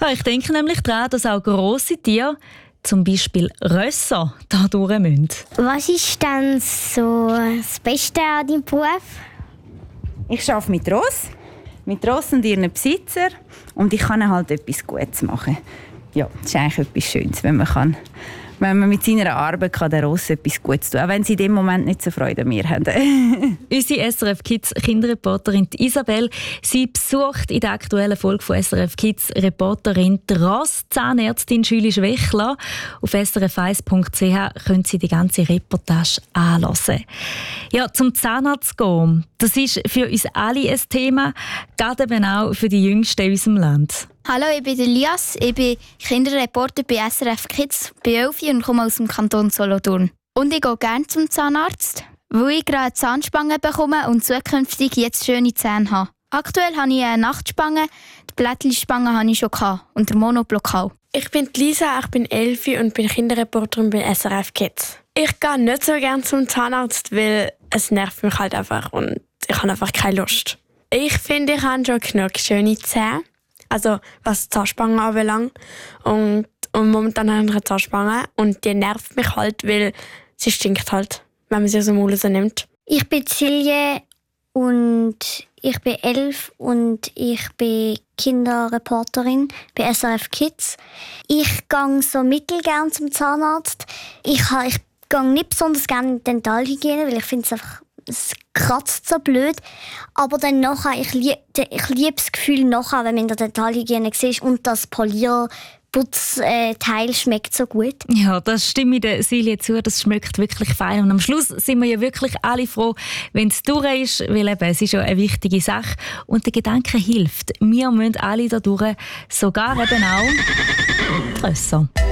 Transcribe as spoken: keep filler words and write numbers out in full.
Ja, ich denke nämlich daran, dass auch grosse Tiere, zum Beispiel Rösser, da durch müssen. Was ist denn so das Beste an deinem Beruf? Ich arbeite mit Ross, mit Ross und ihren Besitzer und ich kann halt etwas Gutes machen. Ja, das ist eigentlich etwas Schönes, wenn man, kann, wenn man mit seiner Arbeit kann der Ross etwas Gutes tun kann, auch wenn sie in dem Moment nicht so Freude an mir haben. Unsere S R F Kids Kinderreporterin Isabel, sie besucht in der aktuellen Folge von S R F Kids Reporterin die Ross-Zahnärztin Julie Schwechler. Auf s r f eins punkt c h können Sie die ganze Reportage anhören. Ja, zum Zahnarzt gehen, das ist für uns alle ein Thema, gerade eben auch für die Jüngsten in unserem Land. Hallo, ich bin Elias, ich bin Kinderreporter bei S R F Kids, bin elf und komme aus dem Kanton Solothurn. Und ich gehe gerne zum Zahnarzt, weil ich gerade eine Zahnspange bekomme und zukünftig jetzt schöne Zähne habe. Aktuell habe ich eine Nachtspange, die Blättli-Spange habe ich schon gehabt und der Monoblock auch. Ich bin Lisa, ich bin elf und bin Kinderreporterin bei S R F Kids. Ich gehe nicht so gerne zum Zahnarzt, weil es nervt mich halt einfach und ich habe einfach keine Lust. Ich finde, ich habe schon genug schöne Zähne. Also was Zahnspangen anbelangt. Und, und momentan habe ich eine Zahnspange und die nervt mich halt, weil sie stinkt halt, wenn man sie aus dem Mund nimmt. Ich bin Silje und ich bin elf und ich bin Kinderreporterin bei S R F Kids. Ich gehe so mittelgern zum Zahnarzt. Ich, ha, ich gehe nicht besonders gerne in die Dentalhygiene, weil ich finde es einfach, es kratzt so blöd. Aber dann nachher, ich liebe ich lieb das Gefühl nachher, wenn man in der Dentalhygiene sieht und das Polierputzteil schmeckt so gut. Ja, das stimme ich der Silje zu, das schmeckt wirklich fein. Und am Schluss sind wir ja wirklich alle froh, wenn es durch ist, weil eben, es ist ja eine wichtige Sache. Und der Gedanke hilft. Wir müssen alle da durch, sogar eben auch die Rösser.